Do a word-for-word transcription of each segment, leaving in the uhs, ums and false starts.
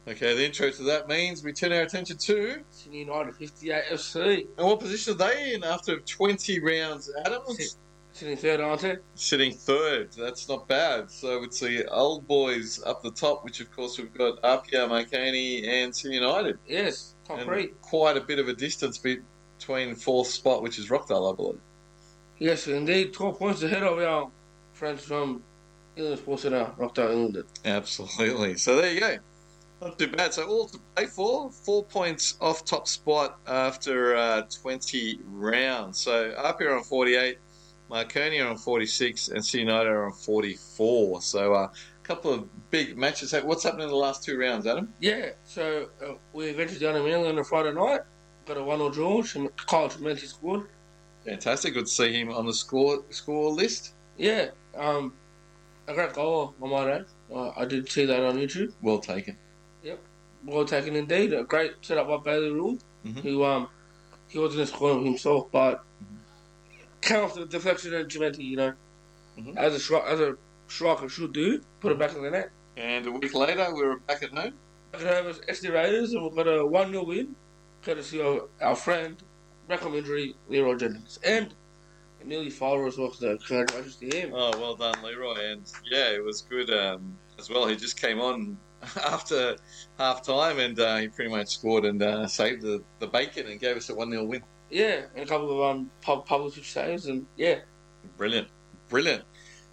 Okay, the intro to that means we turn our attention to... Sydney United fifty-eight F C. And what position are they in after twenty rounds, Adam? Sit, sitting third, aren't they? Sitting third. That's not bad. So it's the old boys up the top, which of course we've got Apia, Marconi and Sydney United. Yes, top and three. Quite a bit of a distance between fourth spot, which is Rockdale, I believe. Yes, indeed. twelve points ahead of our friends from England Sports Centre, Rockdale, England. Absolutely. So there you go. Not too bad. So all to play for. Four points off top spot after uh, twenty rounds. So Apia are on forty-eight, Marconi are on forty-six, and Sydney United are on forty-four. So uh, a couple of big matches. What's happened in the last two rounds, Adam? Yeah, so uh, we ventured down to Manly on a Friday night. Got a one-all draw. Kyle Tremente scored. Fantastic. Good to see him on the score score list. Yeah, um, a great goal, I might add. Uh, I did see that on YouTube. Well taken. Yep, well taken indeed. A great setup by Bailey Rule, mm-hmm. who um he wasn't scoring himself, but mm-hmm. came off the deflection of Tremente, you know, mm-hmm. as a stri- as a striker should do, put it back in the net. And a week later, we were back at home. Back at home as S D Raiders, and we've got a one nil win, courtesy of our friend, back on injury, Leroy Jennings. And a nearly follower as well, so congratulations to him. Oh, well done, Leroy. And yeah, it was good um, as well. He just came on after half time and uh, he pretty much scored and uh, saved the, the bacon and gave us a one nil win. Yeah, and a couple of um, pub- public saves, and yeah. Brilliant. Brilliant.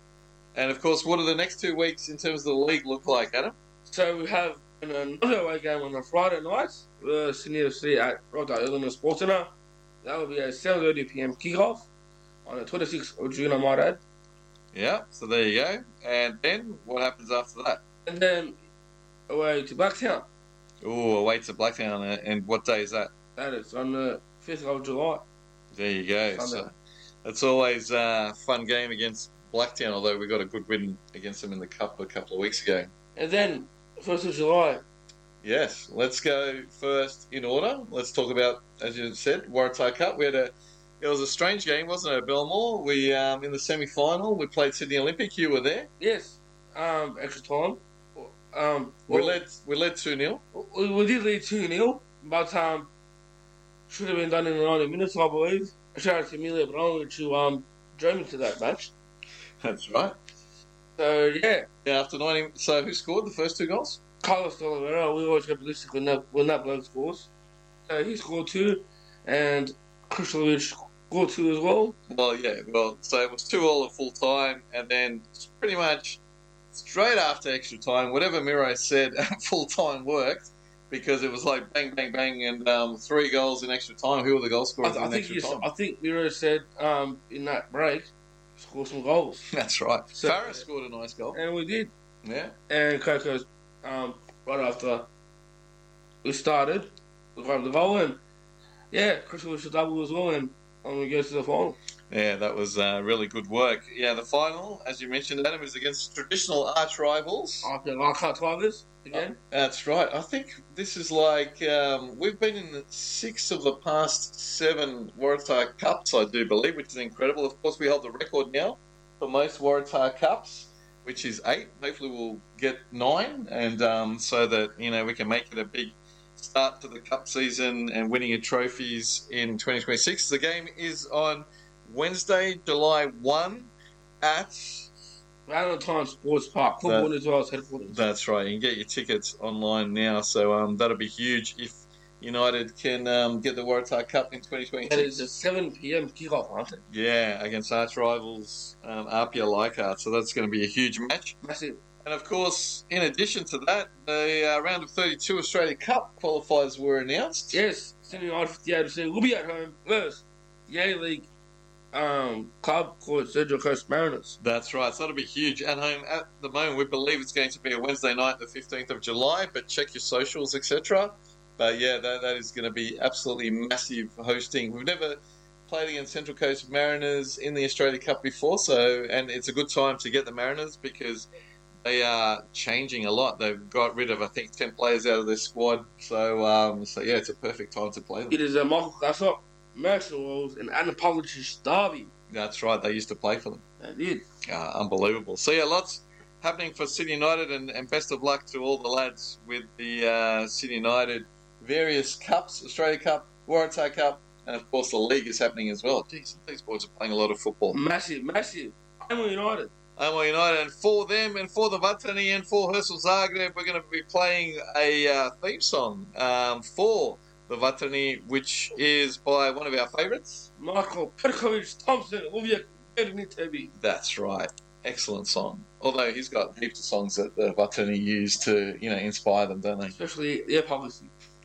And of course, what do the next two weeks in terms of the league look like, Adam? So we have another away game on a Friday night, uh, Sydney F C at Rockdale Illinois Sports Centre. That will be a seven thirty p.m. kickoff on the twenty-sixth of June, I might add. Yeah, so there you go. And then what happens after that? And then away to Blacktown. Oh, away to Blacktown. And what day is that? That is on the fifth of July. There you go. Sunday. So it's always a fun game against Blacktown, although we got a good win against them in the Cup a couple of weeks ago. And then, first of July. Yes, let's go first in order. Let's talk about, as you said, Waratah Cup. We had a, it was a strange game, wasn't it, Belmore? We, um, in the semi-final, we played Sydney Olympic. You were there? Yes. Um, extra time. Um, we well, led we led two nil. We, we did lead two nil, but um, should have been done in ninety minutes, I believe. Shout out to Emilia Brown, who um, drove me to that match. That's right. So, yeah. Yeah, after ninety... So, who scored the first two goals? Carlos Talavera. We always get ballistic when that, when that bloke scores. So, he scored two, and Krishlovic scored two as well. Well, yeah. Well, so it was two all at full time, and then pretty much straight after extra time, whatever Miro said at full time worked, because it was like bang, bang, bang, and um, three goals in extra time. Who were the goal scorers I, th- in I think extra time? I think Miro said um, in that break, score some goals. That's right. So, Paris scored a nice goal. And we did. Yeah. And Coco's, um, right after we started, we got the goal, and yeah, Chris was a double as well, and, and we go to the final. Yeah, that was uh, really good work. Yeah, the final, as you mentioned, Adam, is against traditional arch rivals. After Leichhardt Tigers again. Uh, that's right. I think this is like um, we've been in the six of the past seven Waratah Cups, I do believe, which is incredible. Of course, we hold the record now for most Waratah Cups, which is eight. Hopefully, we'll get nine, and um, so that you know we can make it a big start to the Cup season and winning of trophies in twenty twenty-six. The game is on Wednesday, July first at Valentine Sports Park, Football as well as headquarters. That's right. You can get your tickets online now, so um, that'll be huge if United can um, get the Waratah Cup in twenty twenty-six. That is a seven p.m. kickoff, aren't it? Yeah, against arch rivals um, Apia Leichhardt, so that's going to be a huge match. Massive. And of course, in addition to that, the uh, round of thirty-two Australia Cup qualifiers were announced. Yes, Sydney United fifty-eight F C will be at home versus the A-League um, club called Central Coast Mariners. That's right, so that'll be huge. At home at the moment, we believe it's going to be a Wednesday night, the fifteenth of July, but check your socials, et cetera. But yeah, that, that is going to be absolutely massive hosting. We've never played against Central Coast Mariners in the Australia Cup before, so and it's a good time to get the Mariners because they are changing a lot. They've got rid of, I think, ten players out of their squad. So, um, so yeah, it's a perfect time to play them. It is a Michael Glassop, Maxwell's, and Annapolis Derby. That's right. They used to play for them. They did. Uh, unbelievable. So, yeah, lots happening for City United, and, and best of luck to all the lads with the uh, City United various cups, Australia Cup, Waratah Cup, and of course the league is happening as well. Geez, these boys are playing a lot of football. Massive, massive. I'm United. I'm United, and for them and for the Vatani and for Hersel Zagreb, we're going to be playing a uh, theme song um, for the Vatani, which is by one of our favourites, Michael Petkovic Thompson. That's right. Excellent song. Although he's got heaps of songs that the Vatani use to, you know, inspire them, don't they? Especially their policy.